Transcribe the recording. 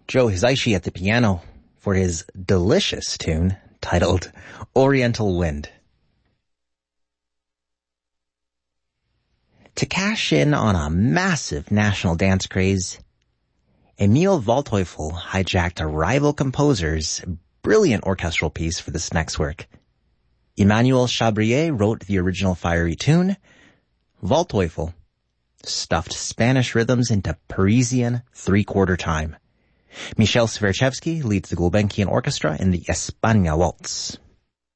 Joe Hisaishi at the piano for his delicious tune titled Oriental Wind. To cash in on a massive national dance craze, Emil Waldteufel hijacked a rival composer's brilliant orchestral piece for this next work. Emmanuel Chabrier wrote the original fiery tune. Waldteufel stuffed Spanish rhythms into Parisian three-quarter time. Michel Sverchevsky leads the Gulbenkian Orchestra in the España Waltz.